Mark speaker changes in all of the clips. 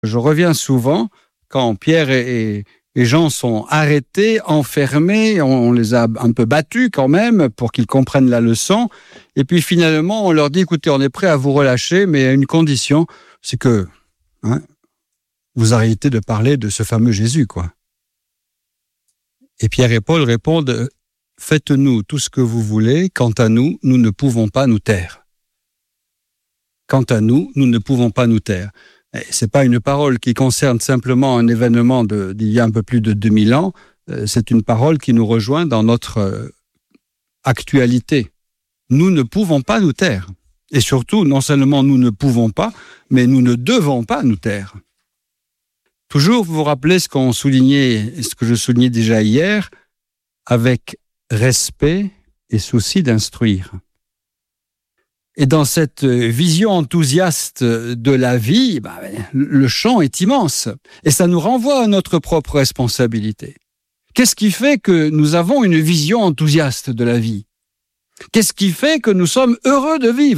Speaker 1: Je reviens souvent quand Pierre et Jean sont arrêtés, enfermés, on les a un peu battus quand même pour qu'ils comprennent la leçon. Et puis finalement, on leur dit, écoutez, on est prêt à vous relâcher, mais à une condition, c'est que vous arrêtez de parler de ce fameux Jésus, quoi. Et Pierre et Paul répondent, faites-nous tout ce que vous voulez, quant à nous, nous ne pouvons pas nous taire. Quant à nous, nous ne pouvons pas nous taire. Ce n'est pas une parole qui concerne simplement un événement d'il y a un peu plus de 2000 ans, c'est une parole qui nous rejoint dans notre actualité. Nous ne pouvons pas nous taire. Et surtout, non seulement nous ne pouvons pas, mais nous ne devons pas nous taire. Toujours, vous vous rappelez ce que je soulignais déjà hier, avec respect et souci d'instruire. Et dans cette vision enthousiaste de la vie, le champ est immense. Et ça nous renvoie à notre propre responsabilité. Qu'est-ce qui fait que nous avons une vision enthousiaste de la vie ? Qu'est-ce qui fait que nous sommes heureux de vivre ?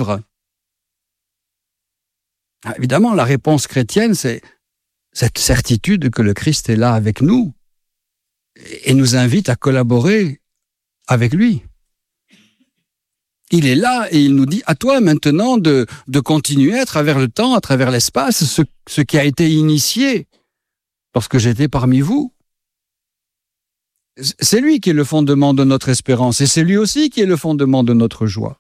Speaker 1: Évidemment, la réponse chrétienne, c'est cette certitude que le Christ est là avec nous et nous invite à collaborer avec lui. Il est là et il nous dit, à toi maintenant de continuer à travers le temps, à travers l'espace, ce qui a été initié lorsque j'étais parmi vous. C'est lui qui est le fondement de notre espérance et c'est lui aussi qui est le fondement de notre joie.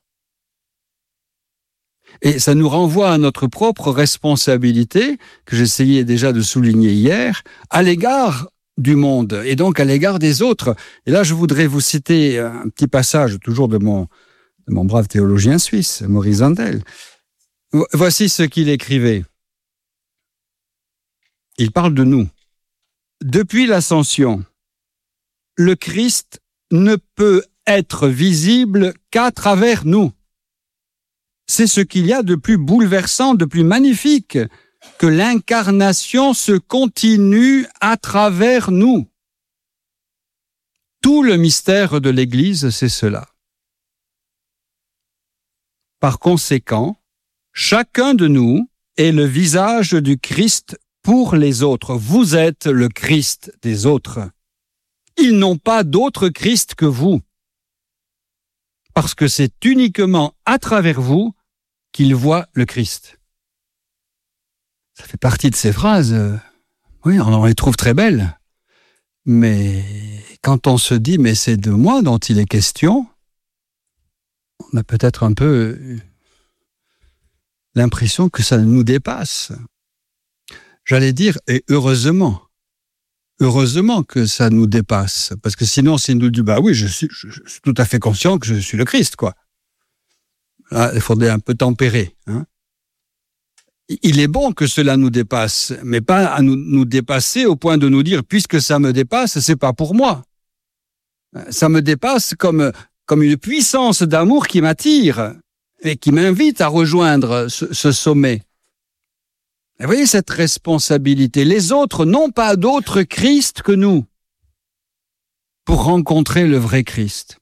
Speaker 1: Et ça nous renvoie à notre propre responsabilité, que j'essayais déjà de souligner hier, à l'égard du monde et donc à l'égard des autres. Et là, je voudrais vous citer un petit passage, toujours de mon brave théologien suisse, Maurice Zandel. Voici ce qu'il écrivait. Il parle de nous. Depuis l'ascension, le Christ ne peut être visible qu'à travers nous. C'est ce qu'il y a de plus bouleversant, de plus magnifique, que l'incarnation se continue à travers nous. Tout le mystère de l'Église, c'est cela. Par conséquent, chacun de nous est le visage du Christ pour les autres. Vous êtes le Christ des autres. Ils n'ont pas d'autre Christ que vous. Parce que c'est uniquement à travers vous qu'ils voient le Christ. Ça fait partie de ces phrases, oui, on les trouve très belles. Mais quand on se dit, mais c'est de moi dont il est question, on a peut-être un peu l'impression que ça nous dépasse. J'allais dire, et heureusement que ça nous dépasse. Parce que sinon, s'il nous dit, oui, je suis tout à fait conscient que je suis le Christ, quoi. Là, il faudrait un peu tempérer. Il est bon que cela nous dépasse, mais pas à nous dépasser au point de nous dire, puisque ça me dépasse, c'est pas pour moi. Ça me dépasse comme une puissance d'amour qui m'attire et qui m'invite à rejoindre ce sommet. Vous voyez cette responsabilité. Les autres n'ont pas d'autre Christ que nous pour rencontrer le vrai Christ.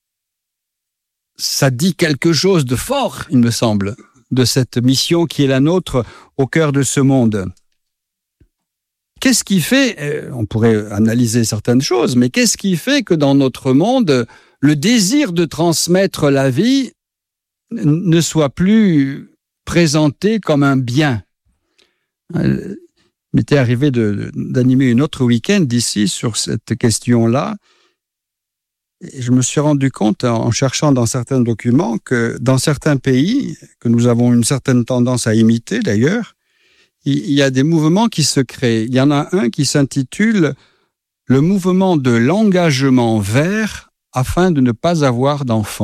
Speaker 1: Ça dit quelque chose de fort, il me semble, de cette mission qui est la nôtre au cœur de ce monde. Qu'est-ce qui fait, on pourrait analyser certaines choses, mais qu'est-ce qui fait que dans notre monde, le désir de transmettre la vie ne soit plus présenté comme un bien ? Il m'était arrivé d'animer une autre week-end ici sur cette question-là. Et je me suis rendu compte, en cherchant dans certains documents, que dans certains pays, que nous avons une certaine tendance à imiter d'ailleurs, il y a des mouvements qui se créent. Il y en a un qui s'intitule « Le mouvement de l'engagement vert afin de ne pas avoir d'enfants ».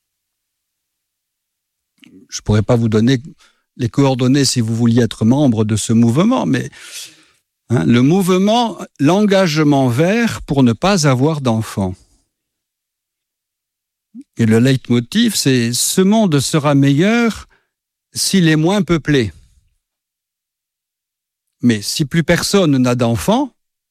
Speaker 1: Je ne pourrais pas vous donner les coordonnées si vous vouliez être membre de ce mouvement, mais le mouvement, l'engagement vert pour ne pas avoir d'enfants. Et le leitmotiv, c'est « Ce monde sera meilleur s'il est moins peuplé ». Mais si plus personne n'a d'enfants,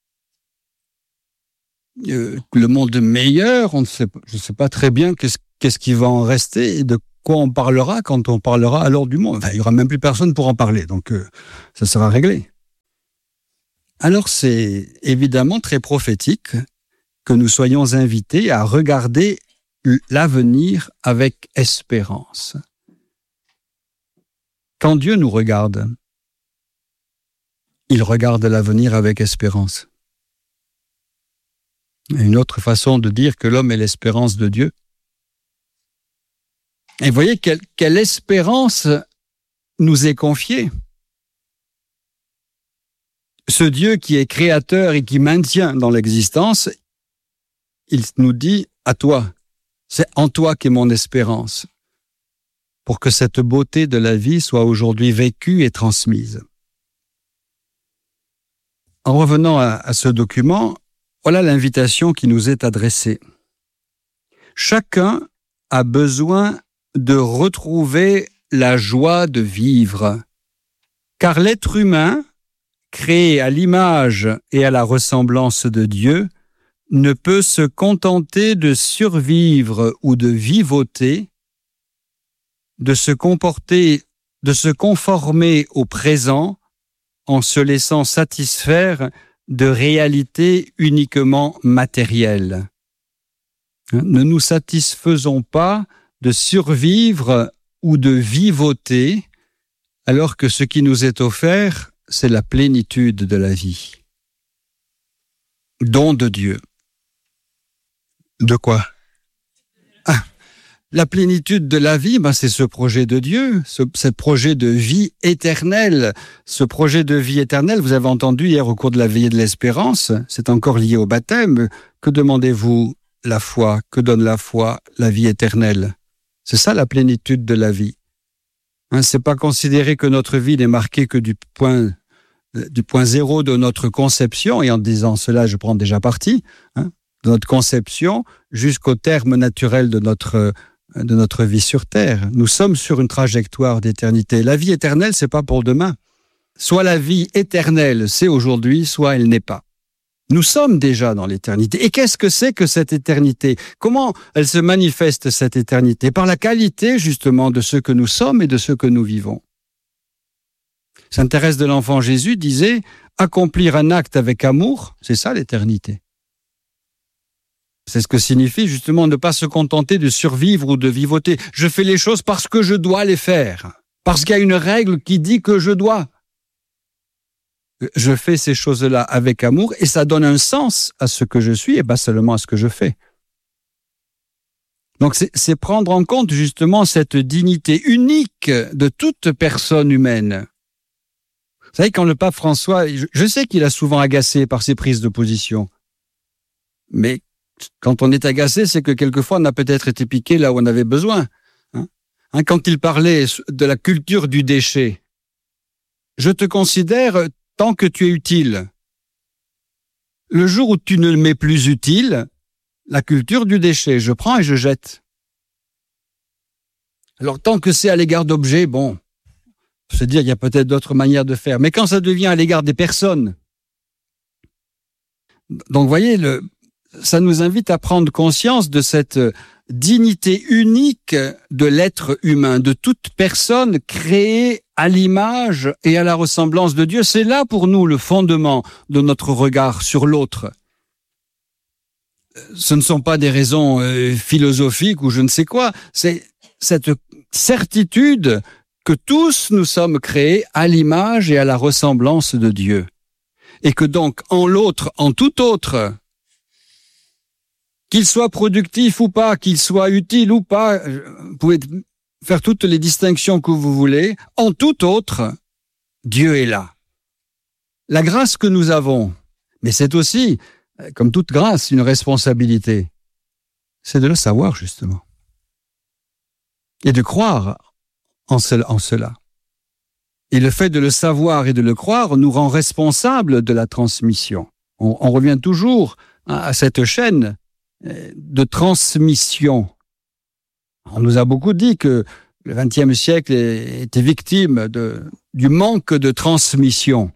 Speaker 1: le monde meilleur, je ne sais pas très bien qu'est-ce qui va en rester et de quoi on parlera quand on parlera alors du monde. Enfin, il n'y aura même plus personne pour en parler, donc ça sera réglé. alors c'est évidemment très prophétique que nous soyons invités à regarder l'avenir avec espérance. Quand Dieu nous regarde, il regarde l'avenir avec espérance. Une autre façon de dire que l'homme est l'espérance de Dieu. Et vous voyez quelle espérance nous est confiée. Ce Dieu qui est créateur et qui maintient dans l'existence, il nous dit à toi, c'est en toi qu'est mon espérance, pour que cette beauté de la vie soit aujourd'hui vécue et transmise. En revenant à ce document, voilà l'invitation qui nous est adressée. Chacun a besoin de retrouver la joie de vivre, car l'être humain, créé à l'image et à la ressemblance de Dieu, ne peut se contenter de survivre ou de vivoter, de se comporter, de se conformer au présent en se laissant satisfaire de réalités uniquement matérielles. Ne nous satisfaisons pas de survivre ou de vivoter, alors que ce qui nous est offert, c'est la plénitude de la vie. Don de Dieu. De quoi? La plénitude de la vie, c'est ce projet de Dieu, ce projet de vie éternelle. Ce projet de vie éternelle, vous avez entendu hier au cours de la veillée de l'espérance, c'est encore lié au baptême. Que demandez-vous? La foi. Que donne la foi? La vie éternelle. C'est ça la plénitude de la vie. C'est pas considérer que notre vie n'est marquée que du point zéro de notre conception, et en disant cela, je prends déjà parti, de notre conception jusqu'au terme naturel de notre vie sur Terre. Nous sommes sur une trajectoire d'éternité. La vie éternelle, c'est pas pour demain. Soit la vie éternelle, c'est aujourd'hui, soit elle n'est pas. Nous sommes déjà dans l'éternité. Et qu'est-ce que c'est que cette éternité? Comment elle se manifeste, cette éternité? Par la qualité, justement, de ce que nous sommes et de ce que nous vivons. Sainte Thérèse de l'Enfant Jésus disait « Accomplir un acte avec amour, c'est ça l'éternité ». C'est ce que signifie justement ne pas se contenter de survivre ou de vivoter. Je fais les choses parce que je dois les faire, parce qu'il y a une règle qui dit que je dois. Je fais ces choses-là avec amour et ça donne un sens à ce que je suis et pas seulement à ce que je fais. Donc c'est prendre en compte justement cette dignité unique de toute personne humaine. Vous savez, quand le pape François, je sais qu'il a souvent agacé par ses prises de position, mais quand on est agacé, c'est que quelquefois on a peut-être été piqué là où on avait besoin. Quand il parlait de la culture du déchet, je te considère tant que tu es utile. Le jour où tu ne m'es plus utile, la culture du déchet, je prends et je jette. Alors tant que c'est à l'égard d'objets, bon, faut se dire il y a peut-être d'autres manières de faire. Mais quand ça devient à l'égard des personnes, donc vous voyez, ça nous invite à prendre conscience de cette dignité unique de l'être humain, de toute personne créée à l'image et à la ressemblance de Dieu. C'est là pour nous le fondement de notre regard sur l'autre. Ce ne sont pas des raisons philosophiques ou je ne sais quoi, c'est cette certitude que tous nous sommes créés à l'image et à la ressemblance de Dieu. Et que donc en l'autre, en tout autre, qu'il soit productif ou pas, qu'il soit utile ou pas, vous pouvez faire toutes les distinctions que vous voulez, en tout autre, Dieu est là. La grâce que nous avons, mais c'est aussi, comme toute grâce, une responsabilité, c'est de le savoir justement. Et de croire en cela. Et le fait de le savoir et de le croire nous rend responsables de la transmission. On revient toujours à cette chaîne de transmission. On nous a beaucoup dit que le XXe siècle était victime du manque de transmission.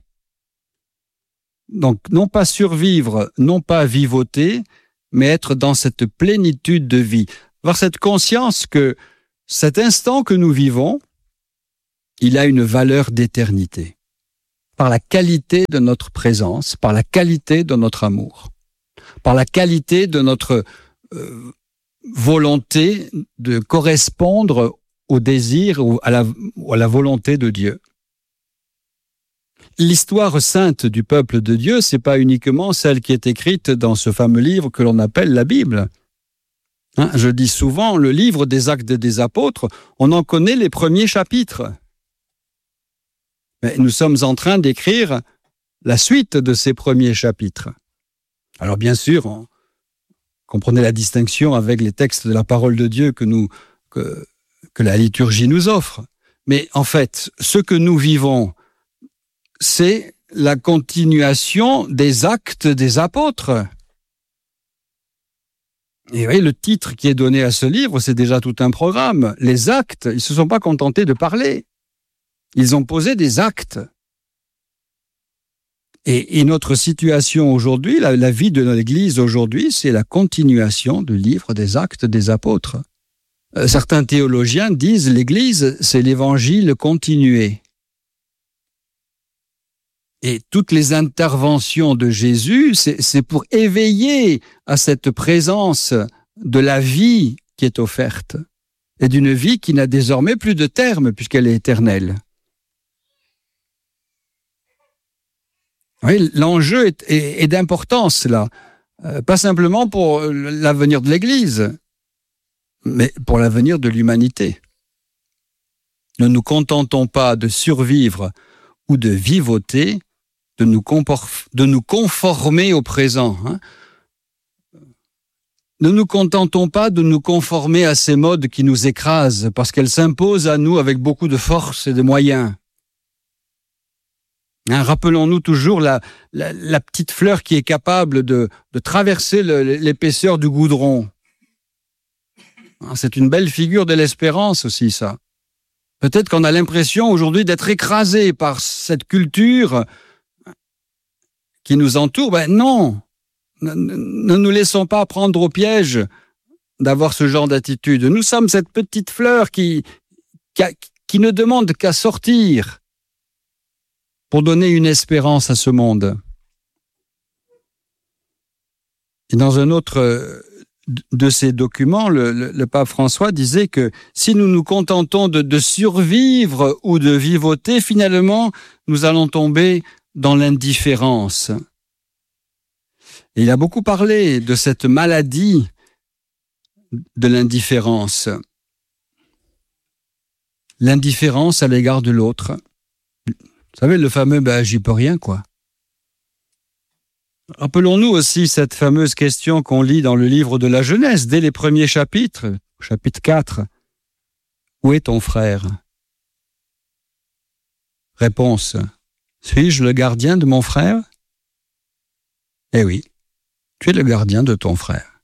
Speaker 1: Donc, non pas survivre, non pas vivoter, mais être dans cette plénitude de vie. Avoir cette conscience que cet instant que nous vivons, il a une valeur d'éternité. par la qualité de notre présence, par la qualité de notre amour, par la qualité de notre volonté de correspondre au désir ou à la volonté de Dieu. L'histoire sainte du peuple de Dieu, c'est pas uniquement celle qui est écrite dans ce fameux livre que l'on appelle la Bible. Je dis souvent, le livre des Actes des Apôtres, on en connaît les premiers chapitres. Mais nous sommes en train d'écrire la suite de ces premiers chapitres. Alors bien sûr, comprenez la distinction avec les textes de la parole de Dieu que la liturgie nous offre. Mais en fait, ce que nous vivons, c'est la continuation des Actes des Apôtres. Et oui, le titre qui est donné à ce livre, c'est déjà tout un programme. Les actes, ils ne se sont pas contentés de parler. Ils ont posé des actes. Et notre situation aujourd'hui, la vie de l'Église aujourd'hui, c'est la continuation du livre des Actes des Apôtres. Certains théologiens disent l'Église, c'est l'Évangile continué. Et toutes les interventions de Jésus, c'est pour éveiller à cette présence de la vie qui est offerte et d'une vie qui n'a désormais plus de terme puisqu'elle est éternelle. Oui, l'enjeu est d'importance là, pas simplement pour l'avenir de l'Église, mais pour l'avenir de l'humanité. Ne nous contentons pas de survivre ou de vivoter, de nous conformer au présent. Ne nous contentons pas de nous conformer à ces modes qui nous écrasent parce qu'elles s'imposent à nous avec beaucoup de force et de moyens. Rappelons-nous toujours la petite fleur qui est capable de traverser l'épaisseur du goudron. C'est une belle figure de l'espérance aussi, ça. Peut-être qu'on a l'impression aujourd'hui d'être écrasé par cette culture qui nous entoure. Ben non, ne nous laissons pas prendre au piège d'avoir ce genre d'attitude. Nous sommes cette petite fleur qui ne demande qu'à sortir pour donner une espérance à ce monde. Et dans un autre de ces documents, le pape François disait que si nous nous contentons de survivre ou de vivoter, finalement, nous allons tomber dans l'indifférence. Et il a beaucoup parlé de cette maladie de l'indifférence. L'indifférence à l'égard de l'autre. Vous savez, le fameux « j'y peux rien », quoi. Rappelons-nous aussi cette fameuse question qu'on lit dans le livre de la Genèse, dès les premiers chapitres, chapitre 4. Où est ton frère ? Réponse. Suis-je le gardien de mon frère ? Eh oui, tu es le gardien de ton frère.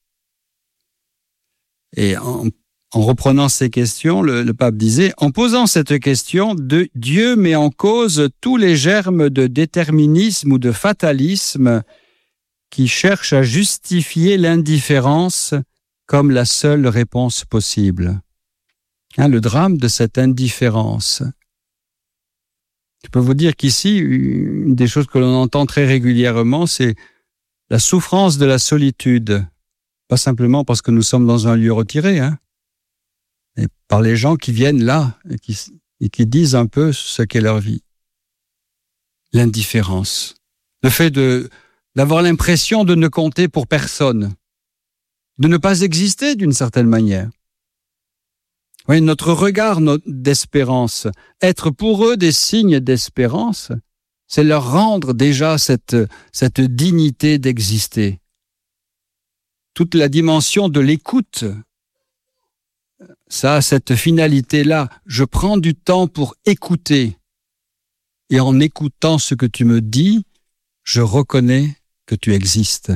Speaker 1: Et en reprenant ces questions, le pape disait, en posant cette question, Dieu met en cause tous les germes de déterminisme ou de fatalisme qui cherchent à justifier l'indifférence comme la seule réponse possible. Le drame de cette indifférence. Je peux vous dire qu'ici, une des choses que l'on entend très régulièrement, c'est la souffrance de la solitude. Pas simplement parce que nous sommes dans un lieu retiré, mais par les gens qui viennent là et qui disent un peu ce qu'est leur vie. L'indifférence. Le fait d'avoir l'impression de ne compter pour personne, de ne pas exister d'une certaine manière. Oui, notre regard d'espérance, être pour eux des signes d'espérance, c'est leur rendre déjà cette dignité d'exister. Toute la dimension de l'écoute, ça a cette finalité-là. Je prends du temps pour écouter. Et en écoutant ce que tu me dis, je reconnais que tu existes.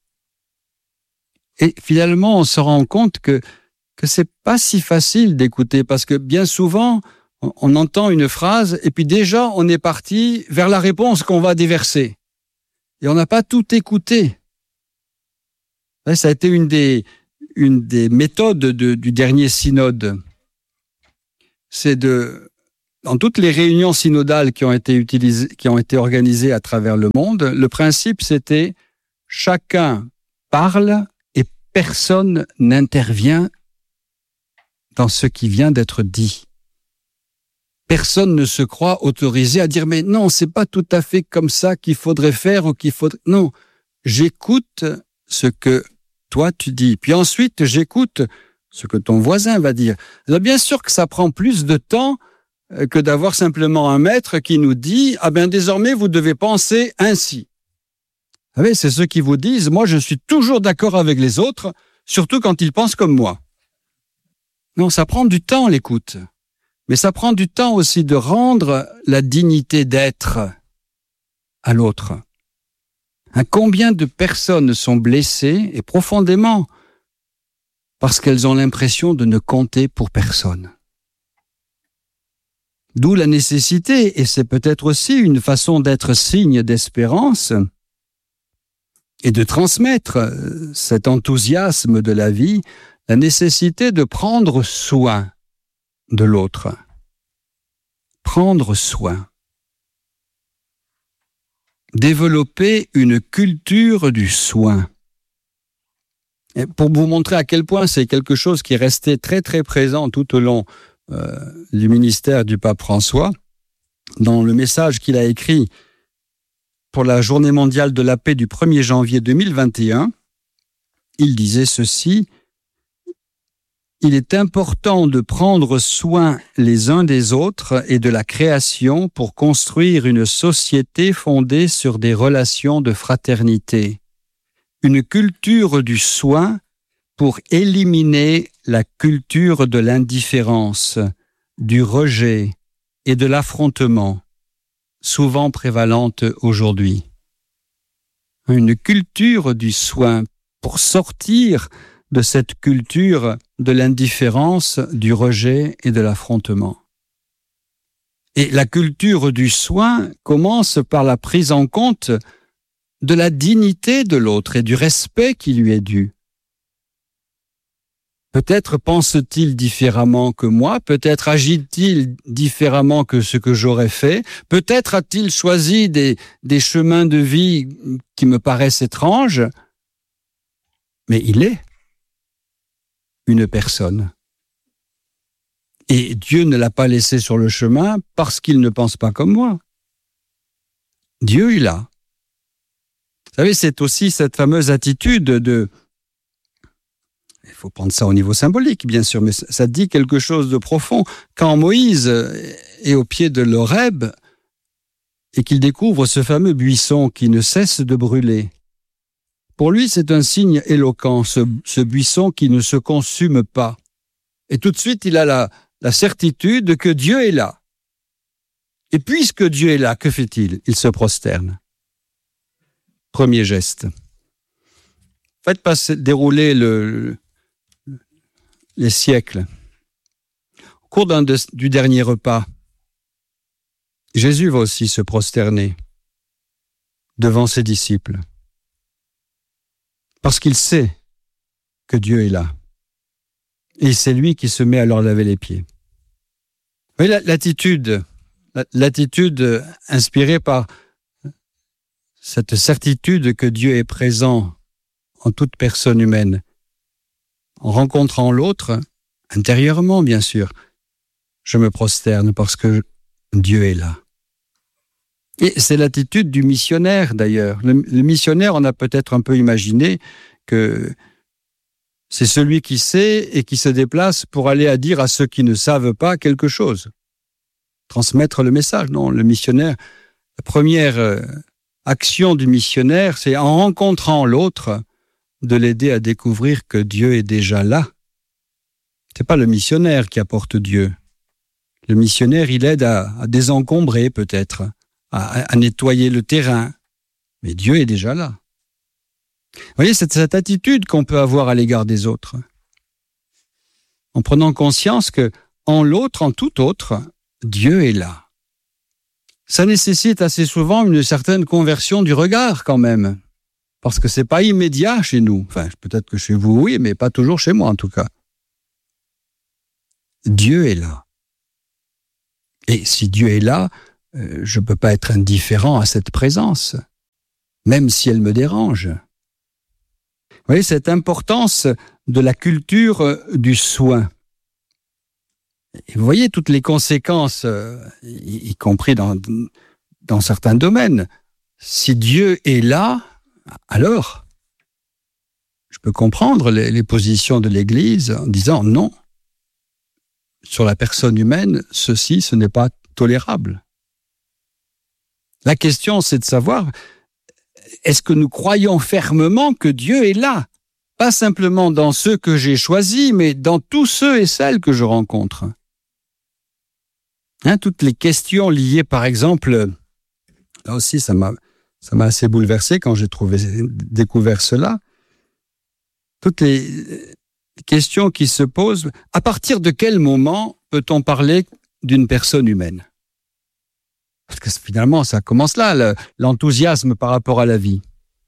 Speaker 1: Et finalement, on se rend compte que c'est pas si facile d'écouter parce que bien souvent, on entend une phrase et puis déjà, on est parti vers la réponse qu'on va déverser. Et on n'a pas tout écouté. Ça a été une des méthodes du dernier synode. C'est de dans toutes les réunions synodales qui ont été organisées à travers le monde, le principe c'était chacun parle et personne n'intervient dans ce qui vient d'être dit. Personne ne se croit autorisé à dire « mais non, c'est pas tout à fait comme ça qu'il faudrait faire ou qu'il faudrait… » Non, j'écoute ce que toi tu dis. Puis ensuite, j'écoute ce que ton voisin va dire. Alors, bien sûr que ça prend plus de temps que d'avoir simplement un maître qui nous dit « ah ben désormais, vous devez penser ainsi ». Vous savez, c'est ceux qui vous disent « moi, je suis toujours d'accord avec les autres, surtout quand ils pensent comme moi ». Non, ça prend du temps, l'écoute. Mais ça prend du temps aussi de rendre la dignité d'être à l'autre. Combien de personnes sont blessées, et profondément, parce qu'elles ont l'impression de ne compter pour personne. D'où la nécessité, et c'est peut-être aussi une façon d'être signe d'espérance, et de transmettre cet enthousiasme de la vie, la nécessité de prendre soin de l'autre. Prendre soin. Développer une culture du soin. Et pour vous montrer à quel point c'est quelque chose qui est resté très très présent tout au long du ministère du pape François, dans le message qu'il a écrit pour la Journée mondiale de la paix du 1er janvier 2021, il disait ceci: il est important de prendre soin les uns des autres et de la création pour construire une société fondée sur des relations de fraternité. Une culture du soin pour éliminer la culture de l'indifférence, du rejet et de l'affrontement, souvent prévalente aujourd'hui. Une culture du soin pour sortir de cette culture de l'indifférence, du rejet et de l'affrontement. Et la culture du soin commence par la prise en compte de la dignité de l'autre et du respect qui lui est dû. Peut-être pense-t-il différemment que moi, peut-être agit-il différemment que ce que j'aurais fait, peut-être a-t-il choisi des chemins de vie qui me paraissent étranges, mais il est une personne. Et Dieu ne l'a pas laissé sur le chemin parce qu'il ne pense pas comme moi. Dieu, il a. Vous savez, c'est aussi cette fameuse attitude de… Il faut prendre ça au niveau symbolique, bien sûr, mais ça dit quelque chose de profond. Quand Moïse est au pied de l'Horeb et qu'il découvre ce fameux buisson qui ne cesse de brûler, pour lui, c'est un signe éloquent, ce buisson qui ne se consume pas. Et tout de suite, il a la certitude que Dieu est là. Et puisque Dieu est là, que fait-il? Il se prosterne. Premier geste. Faites pas dérouler les siècles. Au cours du dernier repas, Jésus va aussi se prosterner devant ses disciples. Parce qu'il sait que Dieu est là. Et c'est lui qui se met à leur laver les pieds. Vous voyez, l'attitude inspirée par cette certitude que Dieu est présent en toute personne humaine, en rencontrant l'autre, intérieurement bien sûr, je me prosterne parce que Dieu est là. Et c'est l'attitude du missionnaire d'ailleurs. Le missionnaire, on a peut-être un peu imaginé que c'est celui qui sait et qui se déplace pour aller à dire à ceux qui ne savent pas quelque chose. Transmettre le message. Non, le missionnaire, la première action du missionnaire, c'est en rencontrant l'autre, de l'aider à découvrir que Dieu est déjà là. C'est pas le missionnaire qui apporte Dieu. Le missionnaire, il aide à désencombrer peut-être, à nettoyer le terrain. Mais Dieu est déjà là. Vous voyez, c'est cette attitude qu'on peut avoir à l'égard des autres. En prenant conscience que en l'autre, en tout autre, Dieu est là. Ça nécessite assez souvent une certaine conversion du regard quand même. Parce que c'est pas immédiat chez nous. Enfin, peut-être que chez vous, oui, mais pas toujours chez moi en tout cas. Dieu est là. Et si Dieu est là, je ne peux pas être indifférent à cette présence, même si elle me dérange. Vous voyez, cette importance de la culture du soin. Et vous voyez toutes les conséquences, y compris dans certains domaines. Si Dieu est là, alors je peux comprendre les positions de l'Église en disant non, sur la personne humaine, ce n'est pas tolérable. La question, c'est de savoir, est-ce que nous croyons fermement que Dieu est là? Pas simplement dans ceux que j'ai choisis, mais dans tous ceux et celles que je rencontre. Toutes les questions liées, par exemple, là aussi, ça m'a assez bouleversé quand j'ai découvert cela. Toutes les questions qui se posent, à partir de quel moment peut-on parler d'une personne humaine? Parce que finalement, ça commence là, l'enthousiasme par rapport à la vie.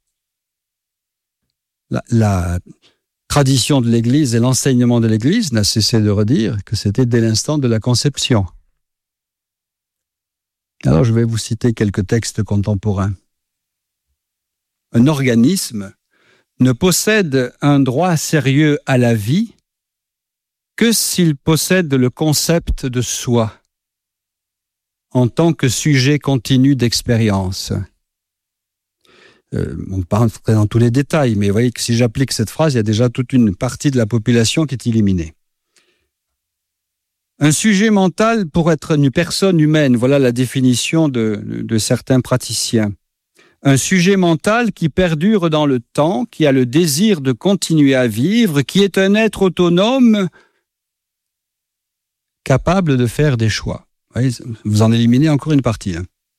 Speaker 1: La tradition de l'Église et l'enseignement de l'Église n'a cessé de redire que c'était dès l'instant de la conception. Alors, je vais vous citer quelques textes contemporains. Un organisme ne possède un droit sérieux à la vie que s'il possède le concept de soi en tant que sujet continu d'expérience. On ne pas rentrer dans tous les détails, mais vous voyez que si j'applique cette phrase, il y a déjà toute une partie de la population qui est éliminée. Un sujet mental pour être une personne humaine, voilà la définition de certains praticiens. Un sujet mental qui perdure dans le temps, qui a le désir de continuer à vivre, qui est un être autonome, capable de faire des choix. Vous voyez, vous en éliminez encore une partie.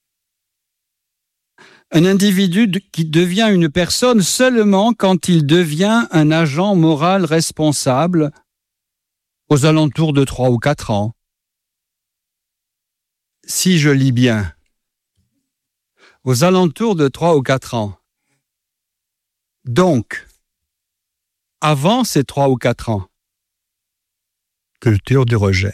Speaker 1: Un individu qui devient une personne seulement quand il devient un agent moral responsable aux alentours de 3 ou 4 ans. Si je lis bien, aux alentours de 3 ou 4 ans. Donc, avant ces 3 ou 4 ans, culture du rejet.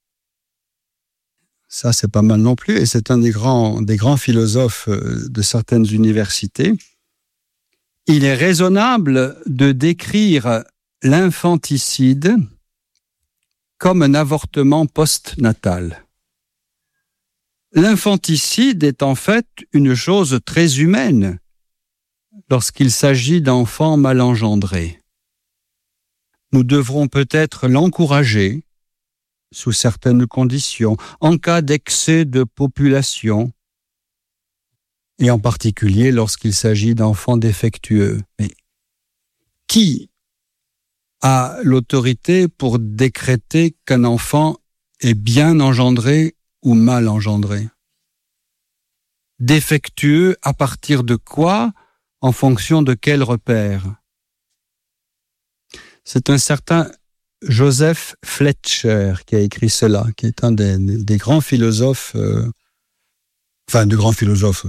Speaker 1: Ça, c'est pas mal non plus, et c'est un des grands philosophes de certaines universités. Il est raisonnable de décrire l'infanticide comme un avortement postnatal. L'infanticide est en fait une chose très humaine lorsqu'il s'agit d'enfants mal engendrés. Nous devrons peut-être l'encourager sous certaines conditions, en cas d'excès de population, et en particulier lorsqu'il s'agit d'enfants défectueux. Mais qui a l'autorité pour décréter qu'un enfant est bien engendré ou mal engendré? Défectueux à partir de quoi? En fonction de quel repère? C'est un certain Joseph Fletcher qui a écrit cela, qui est un des grands philosophes, de grands philosophes.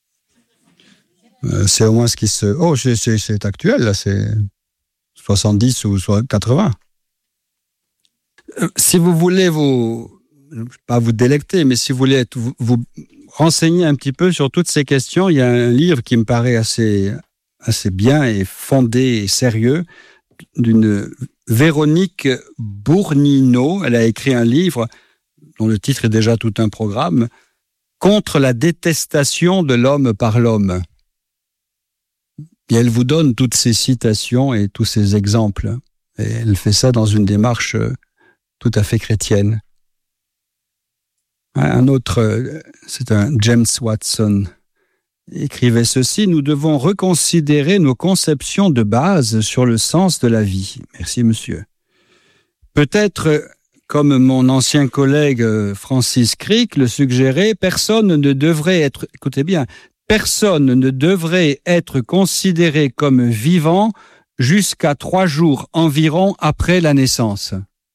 Speaker 1: C'est au moins ce qui se... Oh, c'est actuel, là, c'est 70 ou 80. Si vous voulez pas vous délecter, mais si vous voulez vous renseigner un petit peu sur toutes ces questions, il y a un livre qui me paraît assez bien et fondé et sérieux, d'une Véronique Bournino. Elle a écrit un livre dont le titre est déjà tout un programme, Contre la détestation de l'homme par l'homme. Et elle vous donne toutes ces citations et tous ces exemples. Et elle fait ça dans une démarche tout à fait chrétienne. Un autre, c'est un James Watson, écrivait ceci: nous devons reconsidérer nos conceptions de base sur le sens de la vie. Merci, monsieur. Peut-être, comme mon ancien collègue Francis Crick le suggérait, personne ne devrait être considéré comme vivant jusqu'à 3 jours environ après la naissance.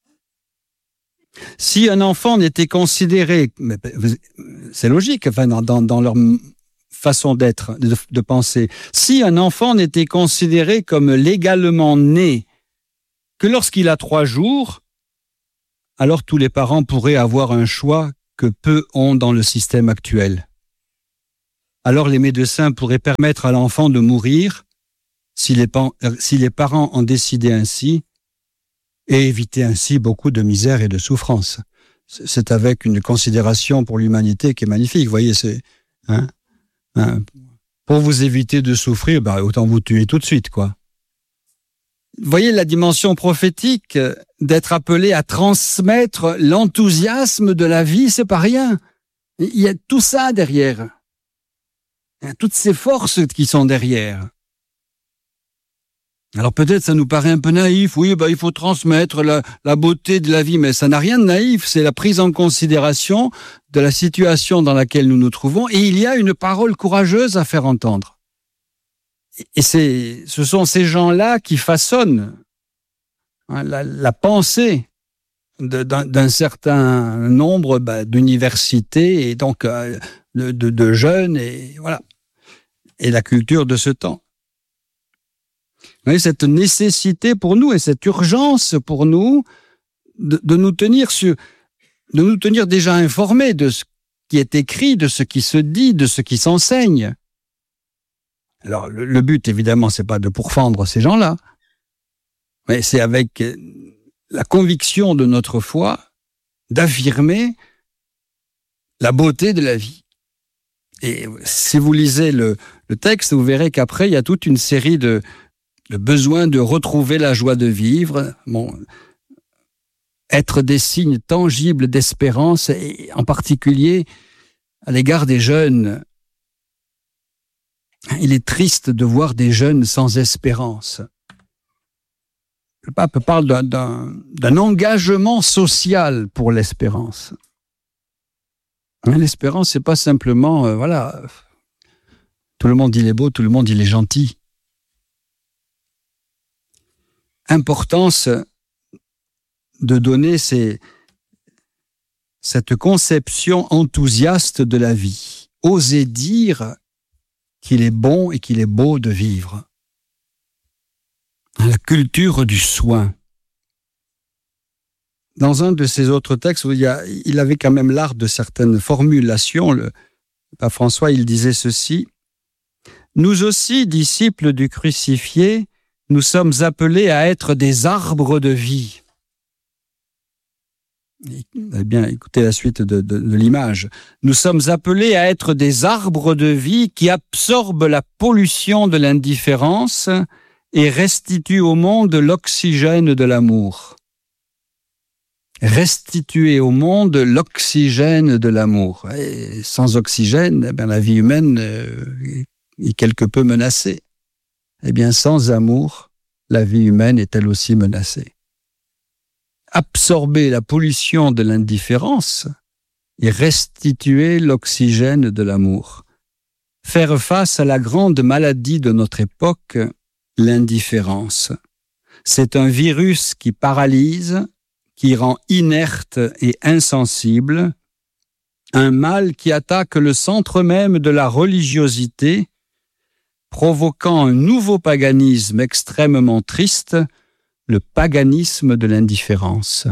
Speaker 1: Si un enfant n'était considéré, c'est logique, dans leur façon d'être, de penser, si un enfant n'était considéré comme légalement né que lorsqu'il a 3 jours, alors tous les parents pourraient avoir un choix que peu ont dans le système actuel. Alors les médecins pourraient permettre à l'enfant de mourir si les parents en décidaient ainsi et éviter ainsi beaucoup de misère et de souffrance. C'est avec une considération pour l'humanité qui est magnifique. Vous voyez, pour vous éviter de souffrir, autant vous tuer tout de suite, quoi. Vous voyez la dimension prophétique d'être appelé à transmettre l'enthousiasme de la vie, c'est pas rien. Il y a tout ça derrière. Il y a toutes ces forces qui sont derrière. Alors peut-être ça nous paraît un peu naïf, oui, il faut transmettre la beauté de la vie, mais ça n'a rien de naïf, c'est la prise en considération de la situation dans laquelle nous nous trouvons, et il y a une parole courageuse à faire entendre. Et ce sont ces gens-là qui façonnent la pensée d'un certain nombre d'universités et donc de jeunes, et voilà, et la culture de ce temps. Vous voyez, cette nécessité pour nous et cette urgence pour nous de nous tenir déjà informés de ce qui est écrit, de ce qui se dit, de ce qui s'enseigne. Alors, le but, évidemment, c'est pas de pourfendre ces gens-là, mais c'est avec la conviction de notre foi d'affirmer la beauté de la vie. Et si vous lisez le texte, vous verrez qu'après, il y a toute une série de besoins de retrouver la joie de vivre, être des signes tangibles d'espérance, et en particulier à l'égard des jeunes. Il est triste de voir des jeunes sans espérance. Le pape parle d'un engagement social pour l'espérance. L'espérance, c'est pas simplement, tout le monde il est beau, tout le monde il est gentil. Importance de donner cette conception enthousiaste de la vie. Oser dire qu'il est bon et qu'il est beau de vivre. La culture du soin. Dans un de ses autres textes, il avait quand même l'art de certaines formulations. Le pape François, il disait ceci: « Nous aussi, disciples du crucifié, nous sommes appelés à être des arbres de vie. » Eh bien, écoutez la suite de l'image. Nous sommes appelés à être des arbres de vie qui absorbent la pollution de l'indifférence et restituent au monde l'oxygène de l'amour. Restituer au monde l'oxygène de l'amour. Et sans oxygène, la vie humaine est quelque peu menacée. Eh bien, sans amour, la vie humaine est elle aussi menacée. Absorber la pollution de l'indifférence et restituer l'oxygène de l'amour. Faire face à la grande maladie de notre époque, l'indifférence. C'est un virus qui paralyse, qui rend inerte et insensible, un mal qui attaque le centre même de la religiosité, provoquant un nouveau paganisme extrêmement triste, le paganisme de l'indifférence.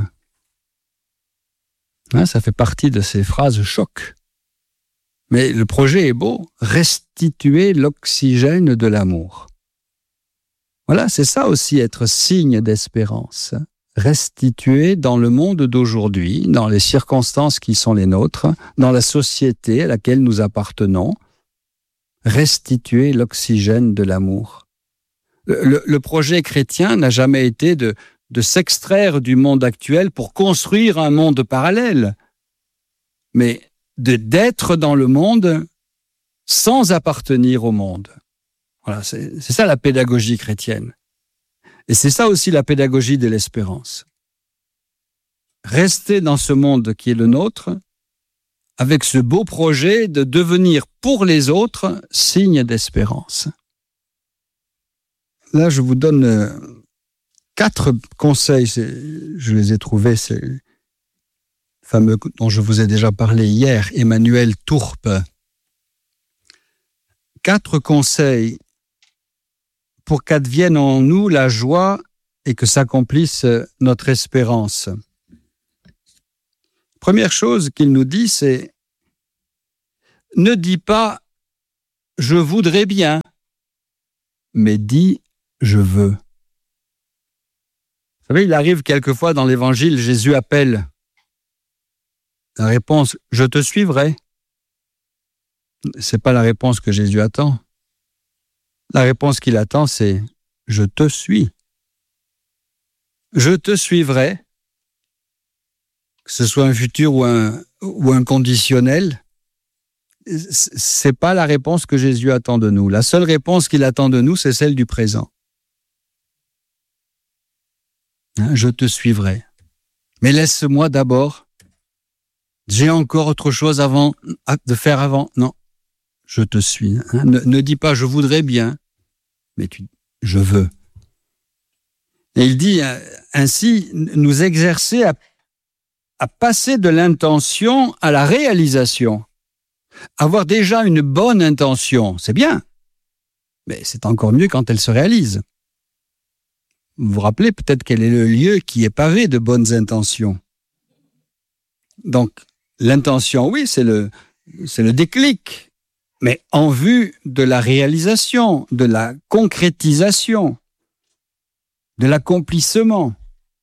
Speaker 1: Ça fait partie de ces phrases choc. Mais le projet est beau, restituer l'oxygène de l'amour. Voilà, c'est ça aussi être signe d'espérance. Restituer dans le monde d'aujourd'hui, dans les circonstances qui sont les nôtres, dans la société à laquelle nous appartenons, restituer l'oxygène de l'amour. Le projet chrétien n'a jamais été de s'extraire du monde actuel pour construire un monde parallèle, mais d'être dans le monde sans appartenir au monde. Voilà, c'est ça la pédagogie chrétienne. Et c'est ça aussi la pédagogie de l'espérance. Rester dans ce monde qui est le nôtre, avec ce beau projet de devenir pour les autres signe d'espérance. Là, je vous donne 4 conseils. Je les ai trouvés, ces fameux dont je vous ai déjà parlé hier, Emmanuel Tourpe. 4 conseils pour qu'advienne en nous la joie et que s'accomplisse notre espérance. Première chose qu'il nous dit, c'est « Ne dis pas « je voudrais bien », mais dis « je veux ». Vous savez, il arrive quelquefois dans l'Évangile, Jésus appelle. La réponse « je te suivrai ». C'est pas la réponse que Jésus attend. La réponse qu'il attend, c'est « je te suis ». Je te suivrai, que ce soit un futur ou un conditionnel, c'est pas la réponse que Jésus attend de nous. La seule réponse qu'il attend de nous, c'est celle du présent. Je te suivrai. Mais laisse-moi d'abord. J'ai encore autre chose de faire avant. Non, je te suis. Ne dis pas « je voudrais bien », mais « je veux ». Et il dit ainsi, nous exercer à passer de l'intention à la réalisation. Avoir déjà une bonne intention, c'est bien, mais c'est encore mieux quand elle se réalise. Vous vous rappelez peut-être quel est le lieu qui est pavé de bonnes intentions. Donc, l'intention, oui, c'est le déclic, mais en vue de la réalisation, de la concrétisation, de l'accomplissement.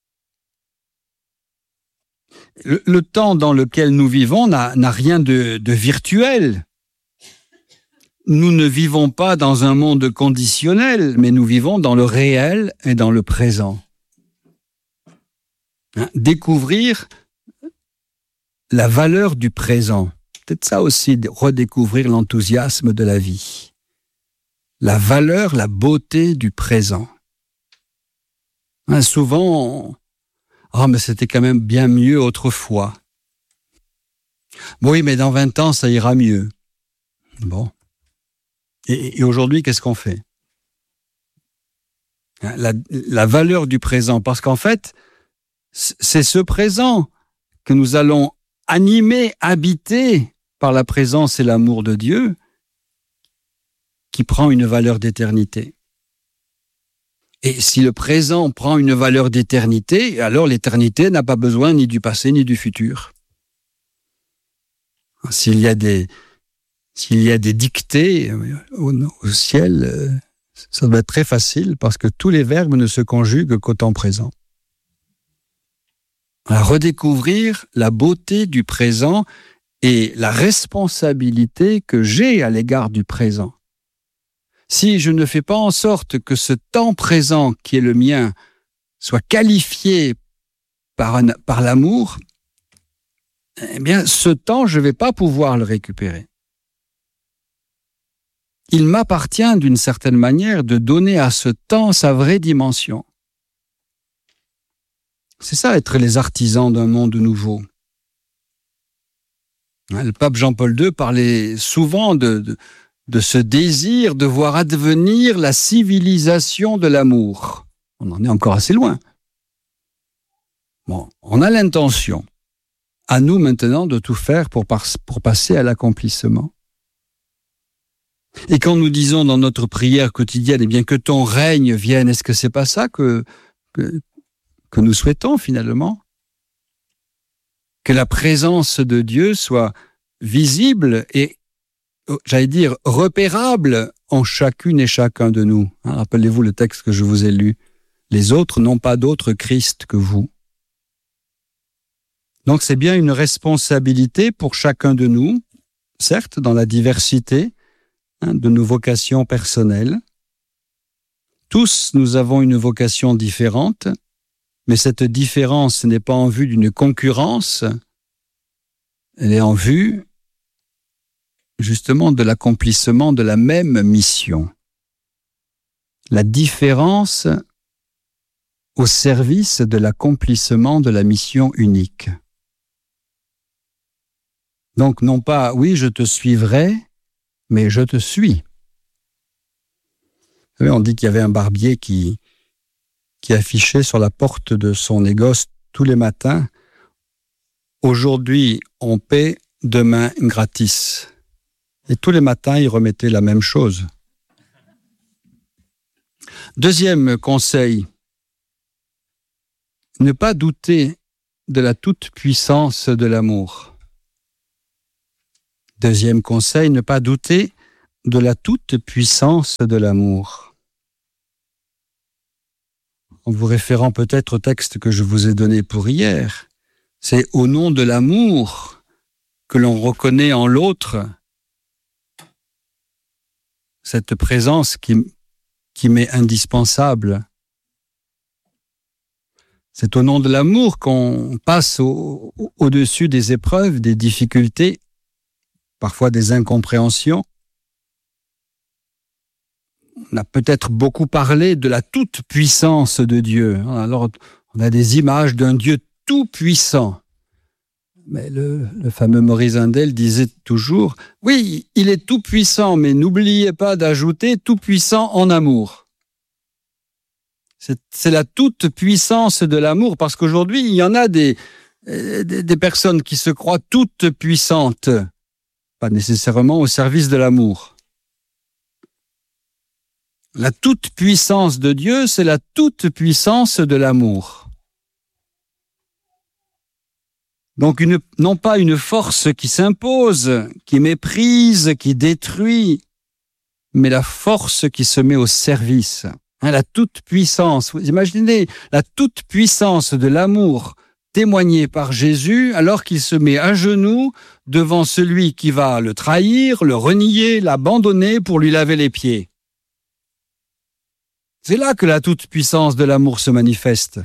Speaker 1: Le temps dans lequel nous vivons n'a rien de virtuel. Nous ne vivons pas dans un monde conditionnel, mais nous vivons dans le réel et dans le présent. Découvrir la valeur du présent. Peut-être ça aussi, redécouvrir l'enthousiasme de la vie. La valeur, la beauté du présent. Souvent, mais c'était quand même bien mieux autrefois. Oui, mais dans 20 ans, ça ira mieux. Bon. Et aujourd'hui, qu'est-ce qu'on fait ? La valeur du présent, parce qu'en fait, c'est ce présent que nous allons animer, habiter par la présence et l'amour de Dieu qui prend une valeur d'éternité. Et si le présent prend une valeur d'éternité, alors l'éternité n'a pas besoin ni du passé ni du futur. S'il y a des dictées au ciel, ça doit être très facile parce que tous les verbes ne se conjuguent qu'au temps présent. À redécouvrir la beauté du présent et la responsabilité que j'ai à l'égard du présent. Si je ne fais pas en sorte que ce temps présent qui est le mien soit qualifié par l'amour, eh bien, ce temps, je ne vais pas pouvoir le récupérer. Il m'appartient d'une certaine manière de donner à ce temps sa vraie dimension. C'est ça, être les artisans d'un monde nouveau. Le pape Jean-Paul II parlait souvent de ce désir de voir advenir la civilisation de l'amour. On en est encore assez loin. Bon, on a l'intention. À nous maintenant de tout faire pour passer à l'accomplissement. Et quand nous disons dans notre prière quotidienne, eh bien que ton règne vienne, est-ce que c'est pas ça que nous souhaitons finalement ? Que la présence de Dieu soit visible et, j'allais dire, repérable en chacune et chacun de nous. Rappelez-vous le texte que je vous ai lu. Les autres n'ont pas d'autre Christ que vous. Donc c'est bien une responsabilité pour chacun de nous, certes dans la diversité de nos vocations personnelles. Tous, nous avons une vocation différente, mais cette différence n'est pas en vue d'une concurrence, elle est en vue justement de l'accomplissement de la même mission. La différence au service de l'accomplissement de la mission unique. Donc non pas, oui, je te suivrai, mais je te suis. Vous savez, on dit qu'il y avait un barbier qui affichait sur la porte de son négoce tous les matins « Aujourd'hui, on paie, demain, gratis ». Et tous les matins, il remettait la même chose. Deuxième conseil, ne pas douter de la toute-puissance de l'amour. Deuxième conseil, ne pas douter de la toute-puissance de l'amour. En vous référant peut-être au texte que je vous ai donné pour hier, c'est au nom de l'amour que l'on reconnaît en l'autre cette présence qui m'est indispensable. C'est au nom de l'amour qu'on passe au-dessus des épreuves, des difficultés, parfois des incompréhensions. On a peut-être beaucoup parlé de la toute-puissance de Dieu. Alors, on a des images d'un Dieu tout-puissant. Mais le fameux Maurice Indel disait toujours, oui, il est tout-puissant, mais n'oubliez pas d'ajouter tout-puissant en amour. C'est la toute-puissance de l'amour, parce qu'aujourd'hui, il y en a des personnes qui se croient toutes puissantes, pas nécessairement au service de l'amour. La toute-puissance de Dieu, c'est la toute-puissance de l'amour. Donc, non pas une force qui s'impose, qui méprise, qui détruit, mais la force qui se met au service. La toute-puissance. Vous imaginez la toute-puissance de l'amour témoignée par Jésus alors qu'il se met à genoux devant celui qui va le trahir, le renier, l'abandonner pour lui laver les pieds. C'est là que la toute-puissance de l'amour se manifeste.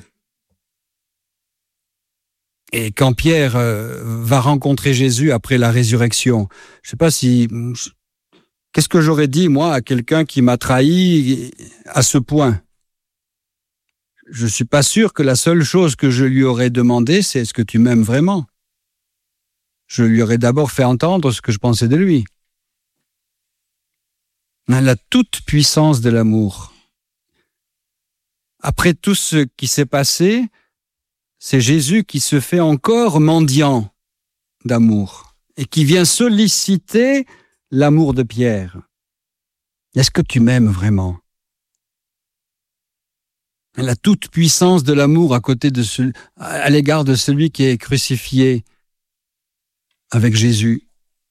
Speaker 1: Et quand Pierre va rencontrer Jésus après la résurrection, je ne sais pas si... Qu'est-ce que j'aurais dit, moi, à quelqu'un qui m'a trahi à ce point? Je ne suis pas sûr que la seule chose que je lui aurais demandé, c'est « Est-ce que tu m'aimes vraiment ?» Je lui aurais d'abord fait entendre ce que je pensais de lui. La toute-puissance de l'amour. Après tout ce qui s'est passé, c'est Jésus qui se fait encore mendiant d'amour et qui vient solliciter l'amour de Pierre. Est-ce que tu m'aimes vraiment? La toute-puissance de l'amour à l'égard de celui qui est crucifié avec Jésus.